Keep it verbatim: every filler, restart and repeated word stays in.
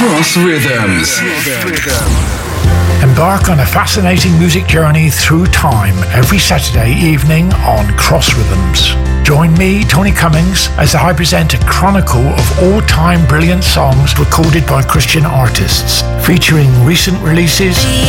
Cross Rhythms. Embark on a fascinating music journey through time every Saturday evening on Cross Rhythms. Join me, Tony Cummings, as I present a chronicle of all-time brilliant songs recorded by Christian artists, featuring recent releases,